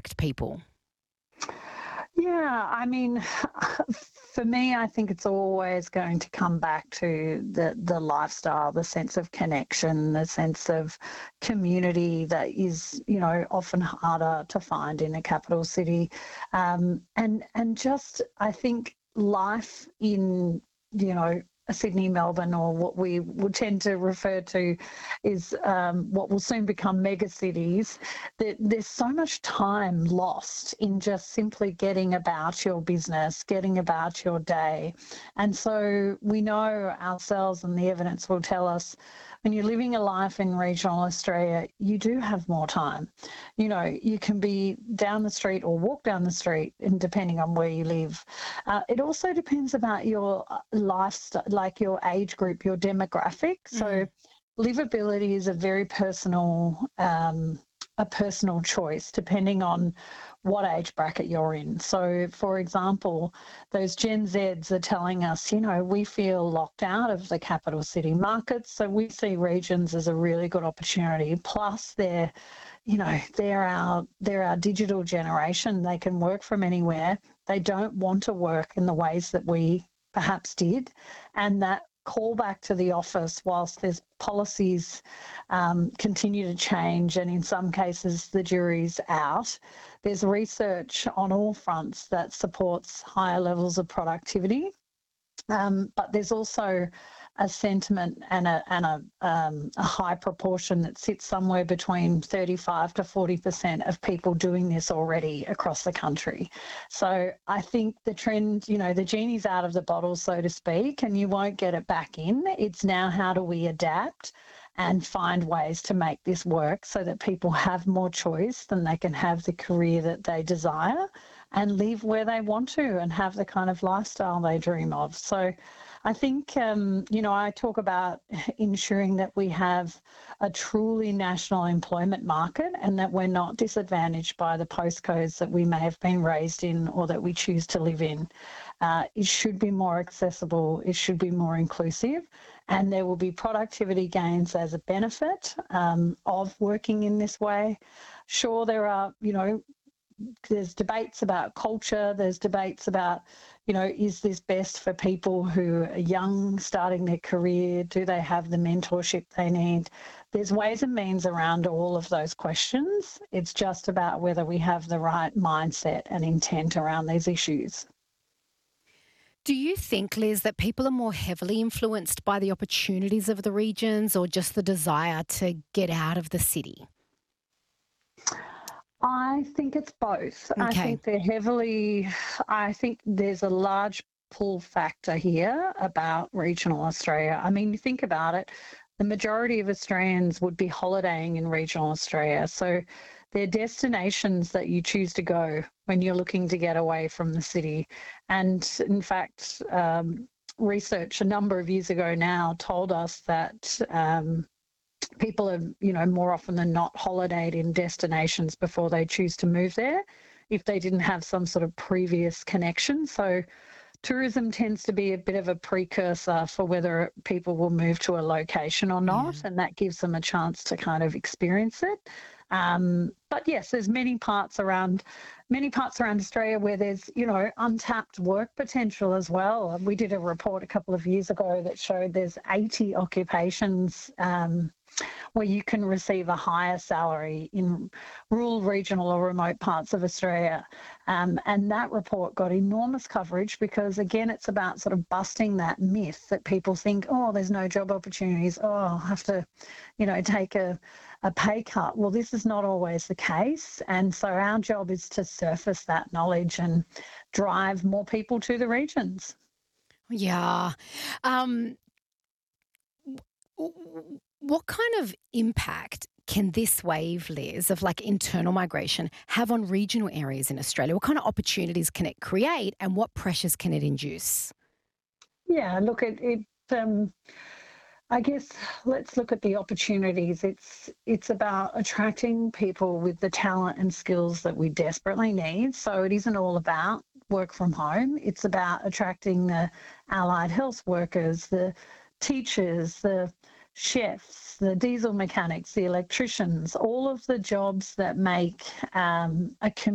attract people? Yeah, I mean, for me, I think it's always going to come back to the lifestyle, the sense of connection, the sense of community that is, often harder to find in a capital city, and just I think life in Sydney, Melbourne, or what we would tend to refer to is what will soon become mega cities. There's so much time lost in just simply getting about your business, getting about your day. And so we know ourselves, and the evidence will tell us, when you're living a life in regional Australia, you do have more time. You can be down the street or walk down the street, and depending on where you live. It also depends about your lifestyle, like your age group, your demographic. So livability is a very personal choice depending on what age bracket you're in. So, for example, those Gen Zs are telling us, we feel locked out of the capital city markets. So we see regions as a really good opportunity. Plus, they're our digital generation. They can work from anywhere. They don't want to work in the ways that we perhaps did, and that call back to the office, whilst there's policies continue to change, and in some cases the jury's out, there's research on all fronts that supports higher levels of productivity. But there's also a sentiment and a high proportion that sits somewhere between 35 to 40% of people doing this already across the country. So I think the trend, the genie's out of the bottle, so to speak, and you won't get it back in. It's now, how do we adapt and find ways to make this work so that people have more choice, and they can have the career that they desire and live where they want to and have the kind of lifestyle they dream of. So I think, I talk about ensuring that we have a truly national employment market, and that we're not disadvantaged by the postcodes that we may have been raised in or that we choose to live in. It should be more accessible. It should be more inclusive, and there will be productivity gains as a benefit of working in this way. Sure, there are, there's debates about culture. There's debates about, is this best for people who are young, starting their career? Do they have the mentorship they need? There's ways and means around all of those questions. It's just about whether we have the right mindset and intent around these issues. Do you think, Liz, that people are more heavily influenced by the opportunities of the regions, or just the desire to get out of the city? I think it's both. Okay. I think there's a large pull factor here about regional Australia. I mean, you think about it, the majority of Australians would be holidaying in regional Australia. So they're destinations that you choose to go when you're looking to get away from the city. And in fact, research a number of years ago now told us that people have, more often than not, holidayed in destinations before they choose to move there if they didn't have some sort of previous connection. So tourism tends to be a bit of a precursor for whether people will move to a location or not, and that gives them a chance to kind of experience it. But yes, there's many parts around Australia where there's, untapped work potential as well. We did a report a couple of years ago that showed there's 80 occupations where you can receive a higher salary in rural, regional or remote parts of Australia. And that report got enormous coverage because, again, it's about sort of busting that myth that people think, oh, there's no job opportunities, oh, I'll have to, take a pay cut. Well, this is not always the case. And so our job is to surface that knowledge and drive more people to the regions. Yeah. What kind of impact can this wave, Liz, of like internal migration have on regional areas in Australia? What kind of opportunities can it create, and what pressures can it induce? Yeah, look, I guess let's look at the opportunities. It's about attracting people with the talent and skills that we desperately need. So it isn't all about work from home. It's about attracting the allied health workers, the teachers, the chefs, the diesel mechanics, the electricians, all of the jobs that make a